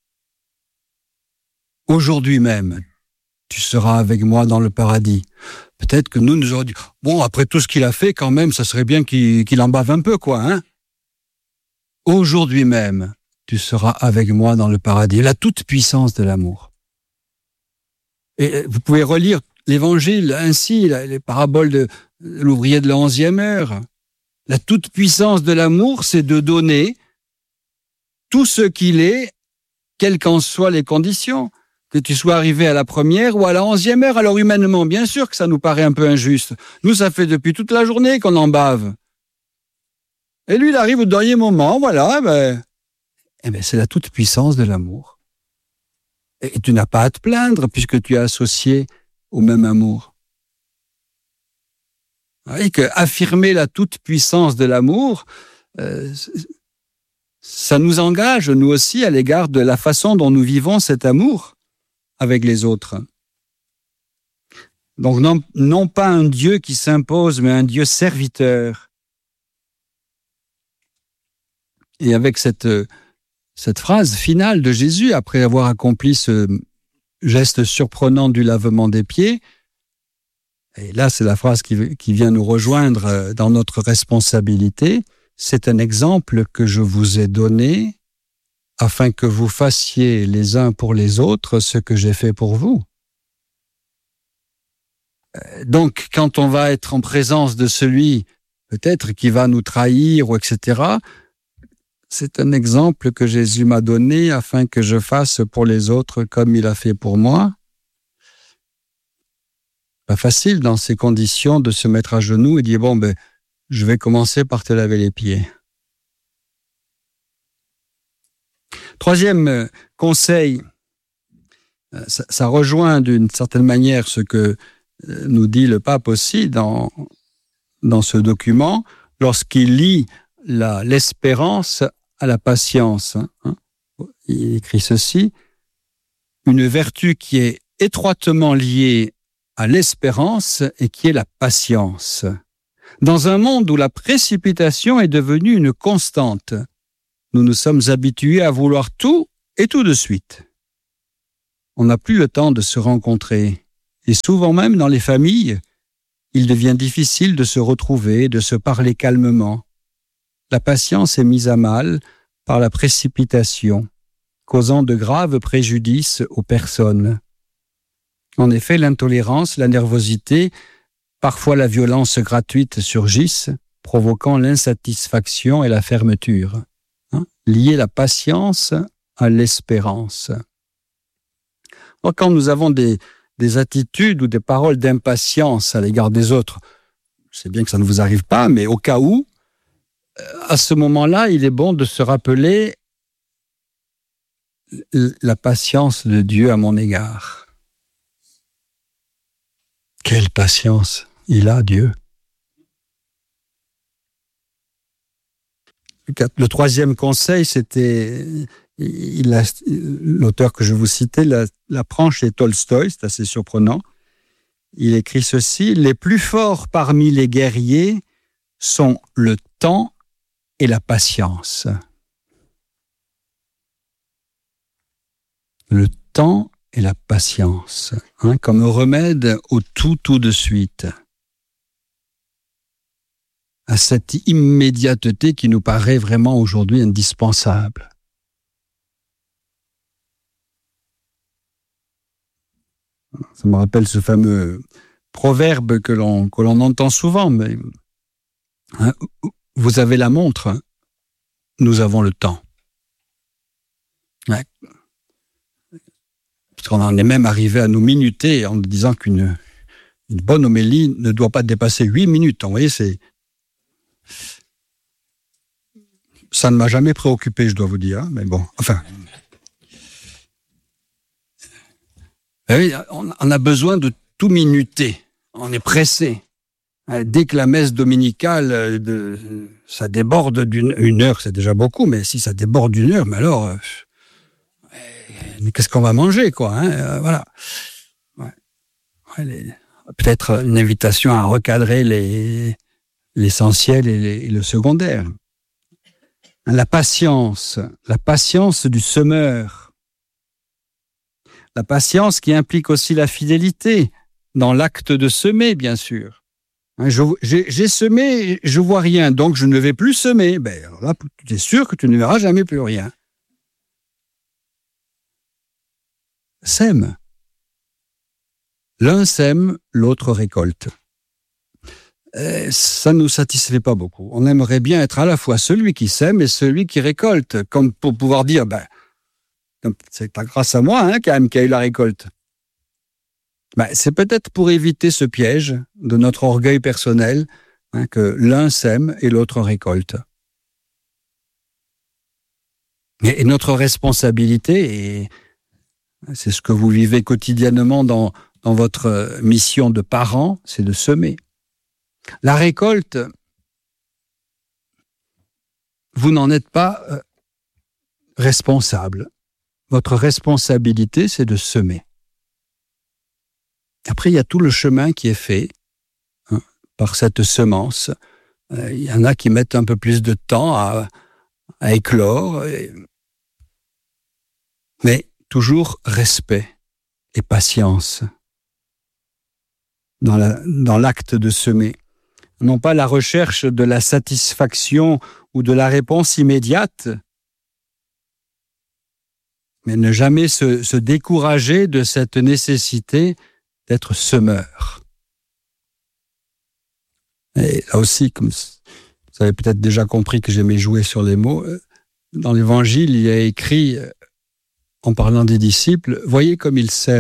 Speaker 1: Aujourd'hui même, tu seras avec moi dans le paradis. Peut-être que nous aurions dit, bon, après tout ce qu'il a fait, quand même, ça serait bien qu'il en bave un peu, quoi, hein? Aujourd'hui même, tu seras avec moi dans le paradis. La toute-puissance de l'amour. Et vous pouvez relire l'Évangile ainsi, les paraboles de l'ouvrier de la 11e heure. La toute-puissance de l'amour, c'est de donner tout ce qu'il est, quelles qu'en soient les conditions. Que tu sois arrivé à la 1e ou à la 11e heure. Alors humainement, bien sûr que ça nous paraît un peu injuste. Nous, ça fait depuis toute la journée qu'on en bave. Et lui, il arrive au dernier moment, voilà, c'est la toute-puissance de l'amour. Et tu n'as pas à te plaindre puisque tu es associé au même amour. Et que affirmer la toute-puissance de l'amour, ça nous engage, nous aussi, à l'égard de la façon dont nous vivons cet amour avec les autres. Donc, non pas un Dieu qui s'impose, mais un Dieu serviteur. Et avec cette phrase finale de Jésus, après avoir accompli ce geste surprenant du lavement des pieds, et là, c'est la phrase qui vient nous rejoindre dans notre responsabilité, c'est un exemple que je vous ai donné afin que vous fassiez les uns pour les autres ce que j'ai fait pour vous. Donc, quand on va être en présence de celui, peut-être, qui va nous trahir, ou etc., c'est un exemple que Jésus m'a donné afin que je fasse pour les autres comme il a fait pour moi. Pas facile dans ces conditions de se mettre à genoux et dire, je vais commencer par te laver les pieds. Troisième conseil, ça rejoint d'une certaine manière ce que nous dit le pape aussi dans ce document, lorsqu'il lie l'espérance à la patience. Il écrit ceci, une vertu qui est étroitement liée à l'espérance et qui est la patience. Dans un monde où la précipitation est devenue une constante, nous nous sommes habitués à vouloir tout et tout de suite. On n'a plus le temps de se rencontrer. Et souvent même dans les familles, il devient difficile de se retrouver, de se parler calmement. La patience est mise à mal par la précipitation, causant de graves préjudices aux personnes. En effet, l'intolérance, la nervosité, parfois la violence gratuite surgissent, provoquant l'insatisfaction et la fermeture. Lier la patience à l'espérance. Alors, quand nous avons des attitudes ou des paroles d'impatience à l'égard des autres, je sais bien que ça ne vous arrive pas, mais au cas où, à ce moment-là, il est bon de se rappeler la patience de Dieu à mon égard. Quelle patience il a, Dieu. Le troisième conseil, c'était, l'auteur que je vous citais, l'apprend chez Tolstoï, c'est assez surprenant. Il écrit ceci: « Les plus forts parmi les guerriers sont le temps et la patience. » Le temps et la patience, comme remède au tout de suite. À cette immédiateté qui nous paraît vraiment aujourd'hui indispensable. Ça me rappelle ce fameux proverbe que l'on entend souvent, mais vous avez la montre, nous avons le temps. Ouais. Parce qu'on en est même arrivé à nous minuter en disant qu'une bonne homélie ne doit pas dépasser 8 minutes. Vous voyez, ça ne m'a jamais préoccupé, je dois vous dire, mais bon, enfin. Oui, on a besoin de tout minuter. On est pressé. Dès que la messe dominicale, ça déborde d'une heure, c'est déjà beaucoup, mais si ça déborde d'une heure, mais alors, qu'est-ce qu'on va manger, quoi, voilà. Ouais, peut-être une invitation à recadrer l'essentiel et le secondaire. La patience du semeur. La patience qui implique aussi la fidélité dans l'acte de semer, bien sûr. J'ai semé, je vois rien, donc je ne vais plus semer. Ben, alors là, tu es sûr que tu ne verras jamais plus rien. Sème. L'un sème, l'autre récolte. Ça ne nous satisfait pas beaucoup. On aimerait bien être à la fois celui qui sème et celui qui récolte, comme pour pouvoir dire, c'est grâce à moi quand même qu'il y a eu la récolte. C'est peut-être pour éviter ce piège de notre orgueil personnel que l'un sème et l'autre récolte. Et notre responsabilité, et c'est ce que vous vivez quotidiennement dans votre mission de parent, c'est de semer. La récolte, vous n'en êtes pas responsable. Votre responsabilité, c'est de semer. Après, il y a tout le chemin qui est fait par cette semence. Il y en a qui mettent un peu plus de temps à éclore. Mais toujours respect et patience dans l'acte de semer. Non pas la recherche de la satisfaction ou de la réponse immédiate, mais ne jamais se décourager de cette nécessité d'être semeur. Et là aussi, comme vous avez peut-être déjà compris que j'aimais jouer sur les mots, dans l'Évangile, il y a écrit, en parlant des disciples, « Voyez comme ils sèment ».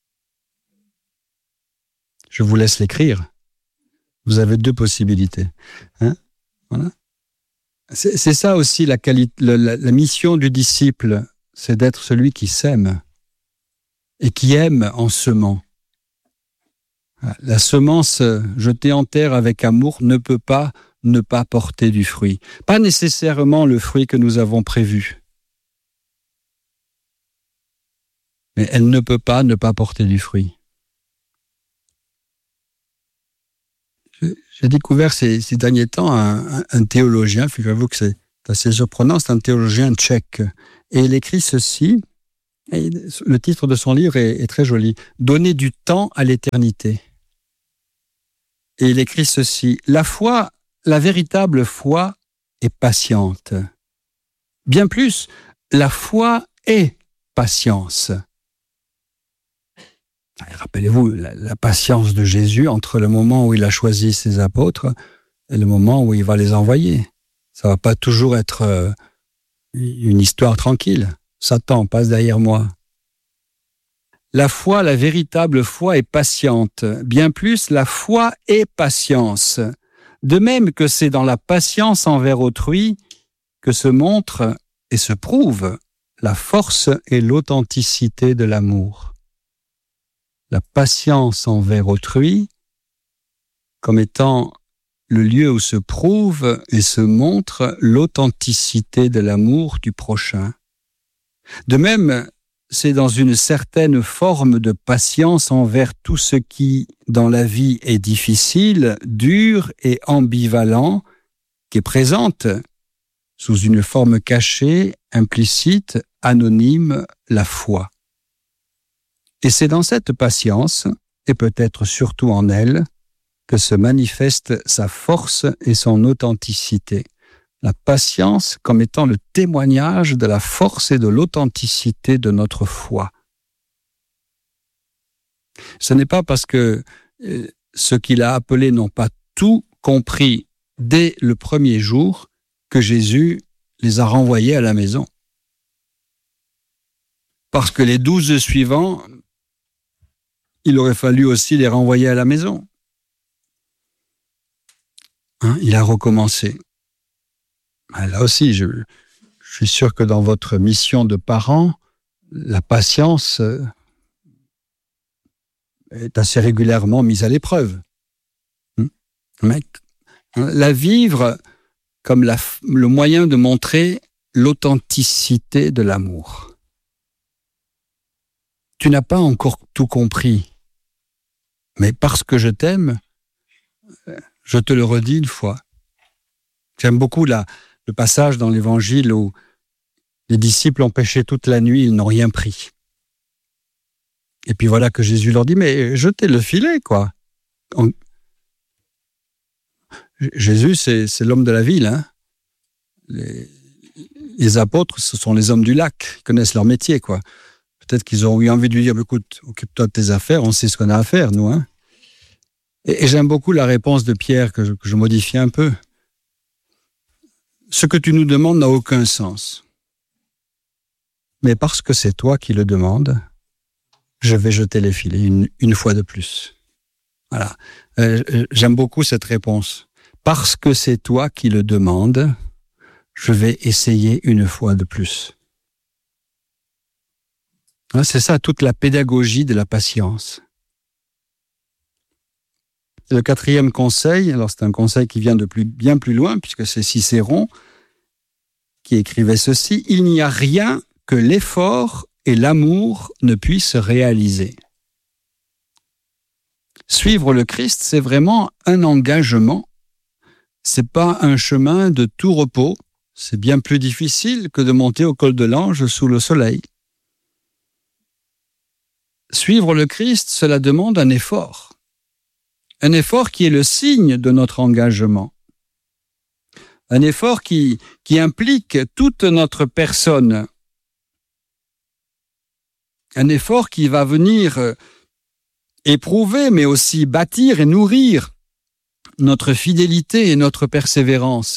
Speaker 1: Je vous laisse l'écrire. Vous avez 2 possibilités. Voilà. C'est ça aussi la mission du disciple, c'est d'être celui qui sème et qui aime en semant. La semence jetée en terre avec amour ne peut pas ne pas porter du fruit. Pas nécessairement le fruit que nous avons prévu. Mais elle ne peut pas ne pas porter du fruit. J'ai découvert ces derniers temps un théologien, figurez-vous que c'est assez surprenant, c'est un théologien tchèque. Et il écrit ceci, et le titre de son livre est très joli, « Donner du temps à l'éternité ». Et il écrit ceci, « La foi, la véritable foi est patiente. Bien plus, la foi est patience. » Rappelez-vous la patience de Jésus entre le moment où il a choisi ses apôtres et le moment où il va les envoyer. Ça va pas toujours être une histoire tranquille. Satan passe derrière moi. La foi, la véritable foi est patiente. Bien plus, la foi est patience. De même que c'est dans la patience envers autrui que se montre et se prouve la force et l'authenticité de l'amour. La patience envers autrui comme étant le lieu où se prouve et se montre l'authenticité de l'amour du prochain. De même, c'est dans une certaine forme de patience envers tout ce qui, dans la vie, est difficile, dur et ambivalent, qu'est présente, sous une forme cachée, implicite, anonyme, la foi. Et c'est dans cette patience, et peut-être surtout en elle, que se manifeste sa force et son authenticité. La patience comme étant le témoignage de la force et de l'authenticité de notre foi. Ce n'est pas parce que ceux qu'il a appelés n'ont pas tout compris dès le premier jour que Jésus les a renvoyés à la maison. Parce que les 12 suivants, il aurait fallu aussi les renvoyer à la maison. Il a recommencé. Là aussi, je suis sûr que dans votre mission de parent, la patience est assez régulièrement mise à l'épreuve. Mais la vivre comme le moyen de montrer l'authenticité de l'amour. Tu n'as pas encore tout compris, mais parce que je t'aime, je te le redis une fois. J'aime beaucoup le passage dans l'Évangile où les disciples ont pêché toute la nuit, ils n'ont rien pris. Et puis voilà que Jésus leur dit, mais jetez le filet, quoi. Jésus, c'est l'homme de la ville. Hein. Les apôtres, ce sont les hommes du lac, ils connaissent leur métier, quoi. Peut-être qu'ils ont eu envie de lui dire, écoute, occupe-toi de tes affaires, on sait ce qu'on a à faire, nous. Hein. Et j'aime beaucoup la réponse de Pierre, que je modifie un peu. Ce que tu nous demandes n'a aucun sens. Mais parce que c'est toi qui le demandes, je vais jeter les filets une fois de plus. Voilà. J'aime beaucoup cette réponse. Parce que c'est toi qui le demandes, je vais essayer une fois de plus. C'est ça, toute la pédagogie de la patience. Le 4e conseil, alors c'est un conseil qui vient de bien plus loin, puisque c'est Cicéron qui écrivait ceci, « Il n'y a rien que l'effort et l'amour ne puissent réaliser. » Suivre le Christ, c'est vraiment un engagement. C'est pas un chemin de tout repos. C'est bien plus difficile que de monter au col de l'Ange sous le soleil. Suivre le Christ, cela demande un effort. Un effort qui est le signe de notre engagement. Un effort qui implique toute notre personne. Un effort qui va venir éprouver, mais aussi bâtir et nourrir notre fidélité et notre persévérance.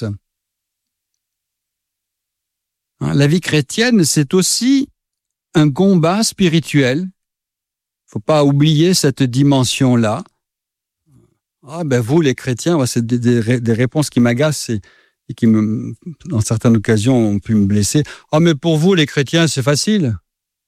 Speaker 1: La vie chrétienne, c'est aussi un combat spirituel. Il ne faut pas oublier cette dimension-là. Vous, les chrétiens, c'est des réponses qui m'agacent et qui, dans certaines occasions, ont pu me blesser. Mais pour vous, les chrétiens, c'est facile.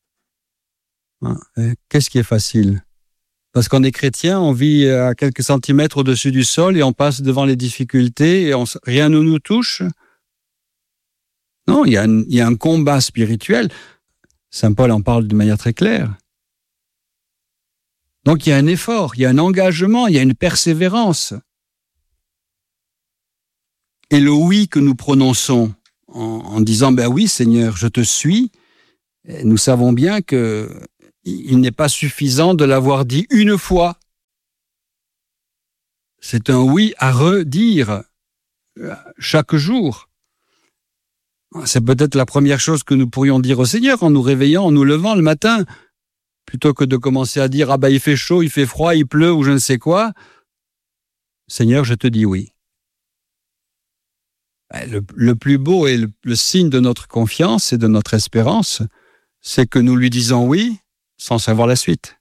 Speaker 1: Qu'est-ce qui est facile ? Parce qu'on est chrétien, on vit à quelques centimètres au-dessus du sol et on passe devant les difficultés et rien ne nous touche. Non, il y a un combat spirituel. Saint Paul en parle de manière très claire. Donc il y a un effort, il y a un engagement, il y a une persévérance. et le oui que nous prononçons en disant « Ben oui, Seigneur, je te suis », nous savons bien qu'il n'est pas suffisant de l'avoir dit une fois. C'est un oui à redire chaque jour. C'est peut-être la première chose que nous pourrions dire au Seigneur en nous réveillant, en nous levant le matin, plutôt que de commencer à dire « Ah ben il fait chaud, il fait froid, il pleut ou je ne sais quoi ». Seigneur, je te dis oui. Le plus beau et le signe de notre confiance et de notre espérance, c'est que nous lui disons oui sans savoir la suite.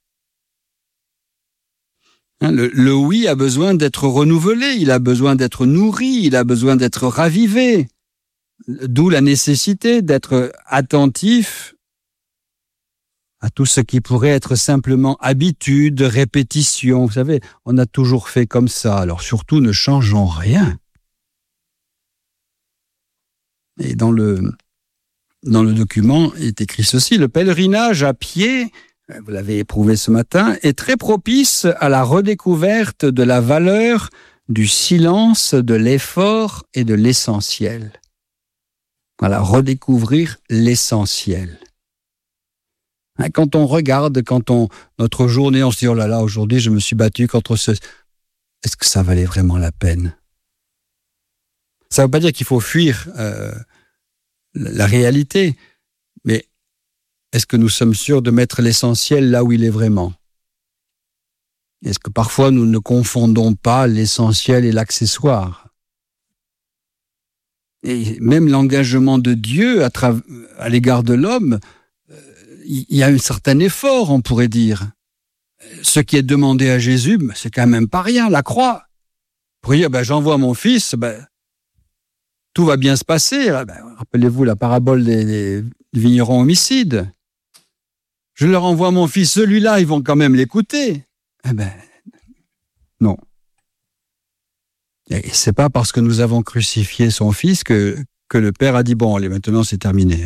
Speaker 1: Le oui a besoin d'être renouvelé, il a besoin d'être nourri, il a besoin d'être ravivé. D'où la nécessité d'être attentif à tout ce qui pourrait être simplement habitude, répétition. Vous savez, on a toujours fait comme ça, alors surtout ne changeons rien. Et dans le document est écrit ceci: le pèlerinage à pied, vous l'avez éprouvé ce matin, est très propice à la redécouverte de la valeur du silence, de l'effort et de l'essentiel. Voilà, redécouvrir l'essentiel. Quand on regarde, notre journée, on se dit « Oh là là, aujourd'hui je me suis battu contre ce... » Est-ce que ça valait vraiment la peine? Ça ne veut pas dire qu'il faut fuir la réalité, mais est-ce que nous sommes sûrs de mettre l'essentiel là où il est vraiment? Est-ce que parfois nous ne confondons pas l'essentiel et l'accessoire? Et même l'engagement de Dieu à l'égard de l'homme, il y a un certain effort, on pourrait dire. Ce qui est demandé à Jésus, c'est quand même pas rien, la croix. Pour dire, j'envoie mon fils, tout va bien se passer. Rappelez-vous la parabole des vignerons homicides. Je leur envoie mon fils, celui-là, ils vont quand même l'écouter. Non. Et c'est pas parce que nous avons crucifié son fils que le Père a dit, bon, allez, maintenant c'est terminé.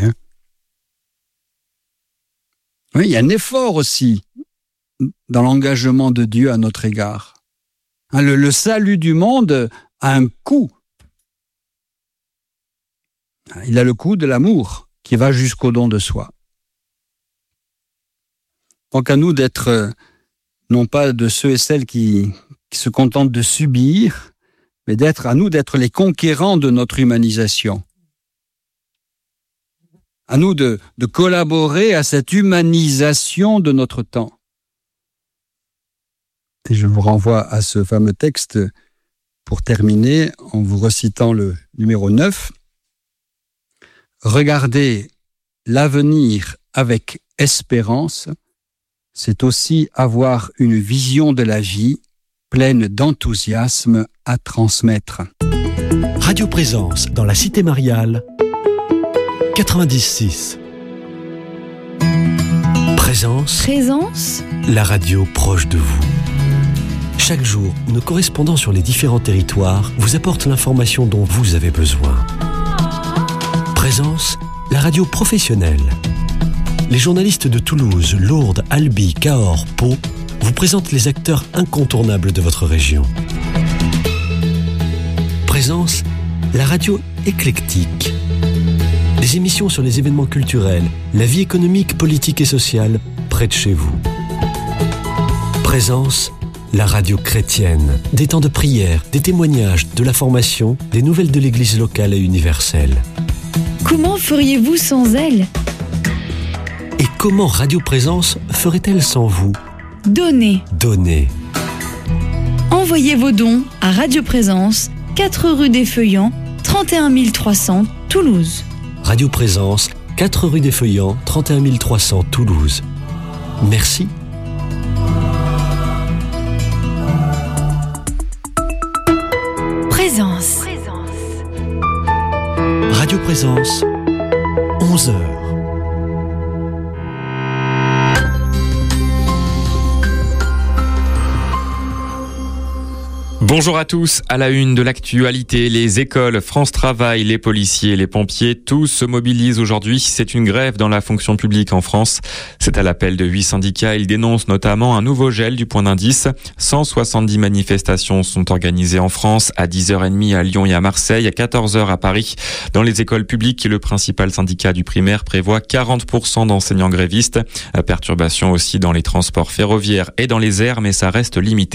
Speaker 1: Oui, il y a un effort aussi dans l'engagement de Dieu à notre égard. Le salut du monde a un coût. Il a le coût de l'amour qui va jusqu'au don de soi. Donc à nous d'être, non pas de ceux et celles qui se contentent de subir, mais à nous d'être les conquérants de notre humanisation. À nous de collaborer à cette humanisation de notre temps. Et je vous renvoie à ce fameux texte pour terminer en vous recitant le numéro 9. Regarder l'avenir avec espérance, c'est aussi avoir une vision de la vie pleine d'enthousiasme à transmettre.
Speaker 2: Radio Présence dans la Cité Mariale, 90.6. Présence, la radio proche de vous. Chaque jour, nos correspondants sur les différents territoires vous apportent l'information dont vous avez besoin. Présence, la radio professionnelle. Les journalistes de Toulouse, Lourdes, Albi, Cahors, Pau vous présentent les acteurs incontournables de votre région. Présence, la radio éclectique. Des émissions sur les événements culturels, la vie économique, politique et sociale près de chez vous. Présence, la radio chrétienne. Des temps de prière, des témoignages, de la formation, des nouvelles de l'Église locale et universelle.
Speaker 3: Comment feriez-vous sans elle?
Speaker 2: Et comment Radio Présence ferait-elle sans vous?
Speaker 3: Donnez. Envoyez vos dons à Radio Présence, 4 rue des Feuillants, 31 300, Toulouse.
Speaker 2: Radio Présence, 4 rue des Feuillants, 31 300, Toulouse. Merci.
Speaker 3: Présence.
Speaker 2: Radio Présence, 11h.
Speaker 4: Bonjour à tous. À la une de l'actualité, les écoles, France Travail, les policiers, les pompiers, tous se mobilisent aujourd'hui. C'est une grève dans la fonction publique en France. C'est à l'appel de 8 syndicats. Ils dénoncent notamment un nouveau gel du point d'indice. 170 manifestations sont organisées en France, à 10h30 à Lyon et à Marseille, à 14h à Paris. Dans les écoles publiques, le principal syndicat du primaire prévoit 40% d'enseignants grévistes. Perturbations aussi dans les transports ferroviaires et dans les airs, mais ça reste limité.